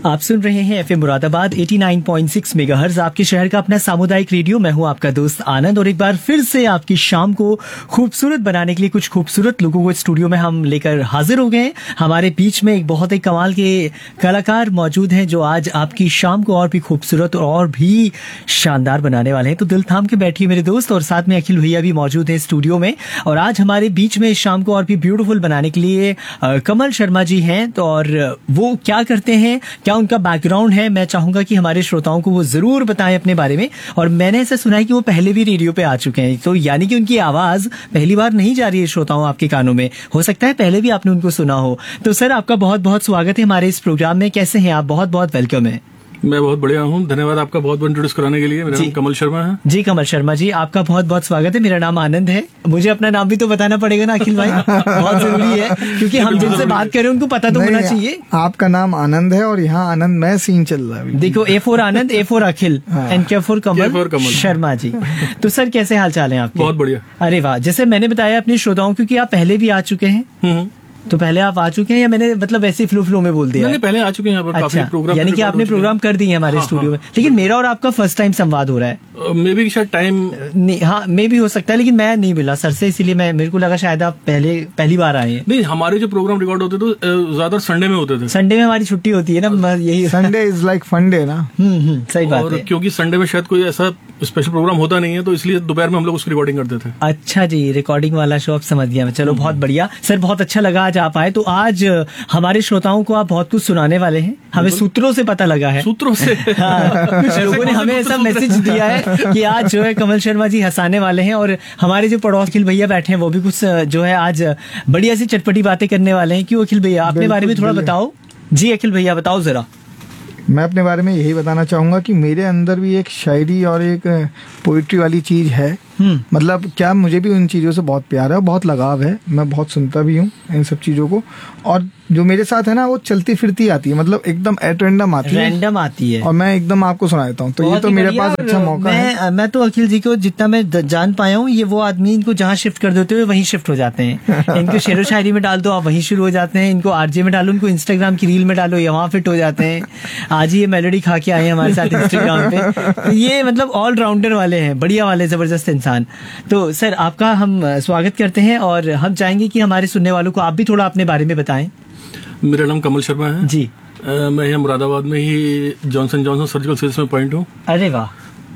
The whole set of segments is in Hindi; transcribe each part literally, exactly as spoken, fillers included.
आप सुन रहे हैं एफएम मुरादाबाद नवासी पॉइंट छह मेगाहर्ट्ज़, आपके शहर का अपना सामुदायिक रेडियो। मैं हूं आपका दोस्त आनंद और एक बार फिर से आपकी शाम को खूबसूरत बनाने के लिए कुछ खूबसूरत लोगों को स्टूडियो में हम लेकर हाजिर हो गए हैं। हमारे बीच में एक बहुत ही कमाल के कलाकार मौजूद हैं जो आज आपकी शाम को और भी खूबसूरत और भी शानदार बनाने वाले हैं। तो दिल थाम के बैठिए मेरे दोस्त, और साथ में अखिल भैया भी मौजूद है स्टूडियो में। और आज हमारे बीच में इस शाम को और भी ब्यूटीफुल बनाने के लिए कमल शर्मा जी हैं। तो और वो क्या करते हैं, क्या उनका बैकग्राउंड है, मैं चाहूंगा कि हमारे श्रोताओं को वो जरूर बताएं अपने बारे में। और मैंने ऐसा सुना है कि वो पहले भी रेडियो पे आ चुके हैं, तो यानी कि उनकी आवाज पहली बार नहीं जा रही है श्रोताओं आपके कानों में, हो सकता है पहले भी आपने उनको सुना हो। तो सर आपका बहुत बहुत स्वागत है हमारे इस प्रोग्राम में। कैसे हैं आप? बहुत बहुत वेलकम है। मैं बहुत बढ़िया हूँ, धन्यवाद आपका बहुत बहुत इंट्रोड्यूस कराने के लिए। मेरा नाम कमल शर्मा है। जी कमल शर्मा जी, आपका बहुत बहुत स्वागत है। मेरा नाम आनंद है। मुझे अपना नाम भी तो बताना पड़ेगा ना अखिल भाई, बहुत जरूरी है क्योंकि हम जिनसे बात कर रहे हैं उनको पता तो होना चाहिए। आपका नाम आनंद है और यहाँ आनंद में सीन चल रहा है। देखो, ए four Anand, A four Akhil and के फोर कमल शर्मा जी। तो सर कैसे हाल चाल है आपके? बहुत बढ़िया। अरे वाह, जैसे मैंने बताया अपने श्रोताओं क्योंकि आप पहले भी आ चुके हैं, तो पहले आप आ चुके हैं या मैंने मतलब ऐसे फ्लो फ्लो में बोल दिया? नहीं, पहले आ चुके हैं यहाँ पर। अच्छा, काफी प्रोग्राम, यानी कि आपने प्रोग्राम कर दिए हमारे हाँ, स्टूडियो हाँ, में। लेकिन मेरा और आपका फर्स्ट टाइम संवाद हो रहा है। मे बी शायद टाइम नहीं, हाँ मे भी हो सकता है, लेकिन मैं नहीं मिला सर से, इसीलिए मैं मेरे को लगा शायद आप पहले पहली बार आए हैं। नहीं, हमारे जो प्रोग्राम रिकॉर्ड होते तो ज्यादा संडे में होते थे। संडे में हमारी छुट्टी होती है ना, यही संडे इज लाइक फंडे ना। हम्म हम्म सही बात है। क्योंकि संडे में शायद कोई ऐसा स्पेशल प्रोग्राम होता नहीं है, तो इसलिए दोपहर में हम लोग उसकी रिकॉर्डिंग करते थे। अच्छा जी, रिकॉर्डिंग वाला शो, अब समझ गया मैं। चलो बहुत बढ़िया सर, बहुत अच्छा लगा आज आप आए। तो आज हमारे श्रोताओं को आप बहुत कुछ सुनाने वाले हैं, हमें सूत्रों से पता लगा है। सूत्रों से हाँ, कुछ लोगों ने हमें ऐसा मैसेज दिया है कि आज जो है कमल शर्मा जी हंसाने वाले हैं, और हमारे जो पड़ोस अखिल भैया बैठे हैं वो भी कुछ जो है आज बढ़िया सी चटपटी बातें करने वाले हैं। क्यों अखिल भैया, अपने बारे में थोड़ा बताओ। जी अखिल भैया बताओ जरा। मैं अपने बारे में यही बताना चाहूंगा कि मेरे अंदर भी एक शायरी और एक पोइट्री वाली चीज है। मतलब क्या, मुझे भी उन चीज़ों से बहुत प्यार है, बहुत लगाव है, मैं बहुत सुनता भी हूँ इन सब चीज़ों को। और जो मेरे साथ है ना वो चलती फिरती आती है, मतलब एकदम एट रैंडम आती है, रैंडम आती है, और मैं एकदम आपको सुना देता हूँ। तो ये तो मेरे पास अच्छा मौका मैं, है। मैं तो अखिल जी को जितना मैं जान पाया हूँ, ये वो आदमी, इनको जहाँ शिफ्ट कर देते हुए वहीं शिफ्ट हो जाते हैं। इनको शेरो शायरी में डाल दो, आप वहीं शुरू हो जाते हैं। इनको आरजे में डालो, इनको इंस्टाग्राम की रील में डालो, ये वहाँ फिट हो जाते हैं। आज ही ये मेलोडी खा के आए हैं हमारे साथ इंस्टाग्राम पे। तो ये मतलब ऑलराउंडर वाले हैं, बढ़िया वाले, जबरदस्त इंसान। तो सर आपका हम स्वागत करते हैं, और हम चाहेंगे कि हमारे सुनने वालों को आप भी थोड़ा अपने बारे में बताएं। मेरा नाम कमल शर्मा है जी। आ, मैं यहाँ मुरादाबाद में ही जॉनसन जॉनसन सर्जिकल सेल्स में पॉइंट हूँ। अरे वाह।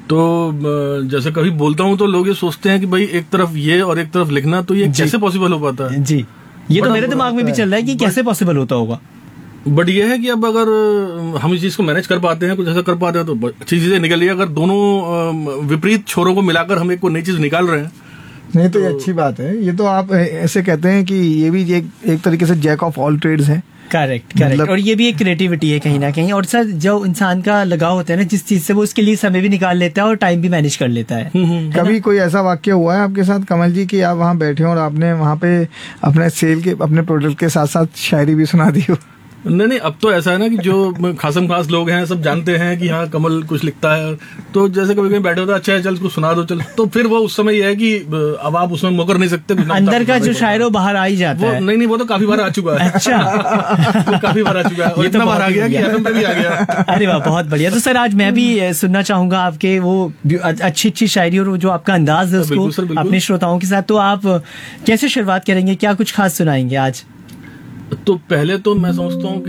तो जैसे कभी बोलता हूँ तो लोग ये सोचते हैं कि भाई एक तरफ ये और एक तरफ लिखना, तो ये कैसे पॉसिबल हो पाता है? जी, ये तो मेरे दिमाग में भी चल रहा है कि कैसे पॉसिबल होता होगा। बट ये है कि अब अगर हम इस चीज को मैनेज कर पाते हैं, कुछ ऐसा कर पाते हैं, तो अच्छी चीजें निकल रही है। अगर दोनों विपरीत छोरों को मिलाकर हम एक को नई चीज निकाल रहे हैं, नहीं तो ये अच्छी बात है। ये तो आप ऐसे कहते हैं कि ये भी एक, एक तरीके से जैक ऑफ ऑल ट्रेड्स है। Correct correct. और ये भी एक क्रिएटिविटी है कहीं ना कहीं। और सर जो इंसान का लगाव होता है ना जिस चीज से, वो उसके लिए समय भी निकाल लेता है और टाइम भी मैनेज कर लेता है। कभी कोई ऐसा वाक्य हुआ है आपके साथ कमल जी कि आप वहाँ बैठे हो और आपने वहाँ पे अपने सेल के, अपने प्रोडक्ट के साथ साथ शायरी भी सुना दी हो? नहीं नहीं, अब तो ऐसा है ना कि जो खासम खास लोग हैं सब जानते हैं कि हाँ कमल कुछ लिखता है, तो जैसे कभी कभी बैठे होता है, अच्छा है चल कुछ सुना दो चल, तो फिर वो उस समय ये है कि अब आप उसमें मुकर नहीं सकते, अंदर का जो शायर वो बाहर आ ही जाता वो, है। नहीं नहीं, वो तो काफी बार आ चुका है। अच्छा वो काफी बार आ चुका है, और इतना बार आ गया कि एफएम पे भी आ गया। अरे वाह, बहुत बढ़िया। तो सर आज मैं भी सुनना चाहूंगा आपके वो अच्छी अच्छी शायरी और जो आपका अंदाज है उसको अपने श्रोताओं के साथ। तो आप कैसे शुरुआत करेंगे, क्या कुछ खास सुनाएंगे आज? तो पहले तो मैं समझता हूँ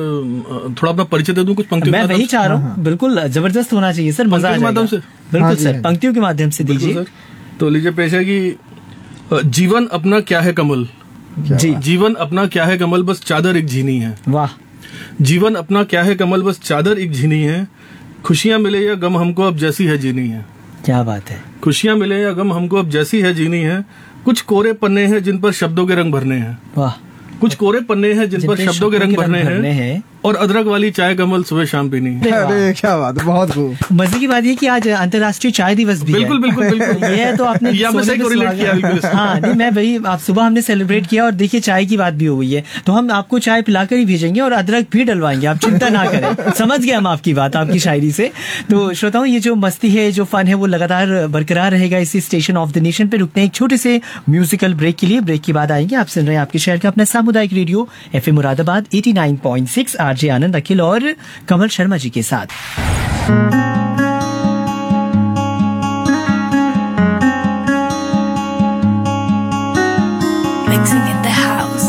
कि थोड़ा अपना परिचय दे दूं कुछ पंक्तियों मैं वही चाह रहा हूँ। बिल्कुल जबरदस्त होना चाहिए सर, मजा आ जाएगा। माध्यम से बिल्कुल सर, पंक्तियों के माध्यम से दीजिए। तो लीजिए पेश है कि जीवन अपना क्या है कमल, जी जीवन अपना क्या है कमल, बस चादर एक झीनी है। वाह। जीवन अपना क्या है कमल, बस चादर एक झीनी है, खुशियां मिले या गम हमको अब जैसी है जीनी है। क्या बात है। खुशियां मिले या गम हमको अब जैसी है जीनी है, कुछ कोरे पन्ने हैं जिन पर शब्दों के रंग भरने हैं। वाह। कुछ कोरे पन्ने हैं जिन पर शब्दों के रंग भरने हैं, और अदरक वाली चाय कमल सुबह शाम पीनी है। अरे क्या बात है, बहुत खूब। मजे की बात ये कि आज अंतर्राष्ट्रीय चाय दिवस भी बिल्कुल, है। बिल्कुल बिल्कुल ये तो आपने रिलेट किया। हाँ नहीं, मैं वही आप सुबह हमने सेलिब्रेट किया, और देखिए चाय की बात भी हो गई है, तो हम आपको चाय पिलाकर ही भेजेंगे और अदरक भी डलवाएंगे, आप चिंता ना करें। समझ गए हम आपकी बात, आपकी शायरी से। तो श्रोताओं, ये जो मस्ती है, जो फन है, वो लगातार बरकरार रहेगा इसी स्टेशन ऑफ द नेशन पे। रुकते हैं एक छोटे से म्यूजिकल ब्रेक के लिए। ब्रेक के बाद आएंगे। आप सुन रहे हैं आपके शहर का अपना सामुदायिक रेडियो एफएम मुरादाबाद नवासी पॉइंट छह आरजे आनंद, अखिल और कमल शर्मा जी के साथ। Mixing in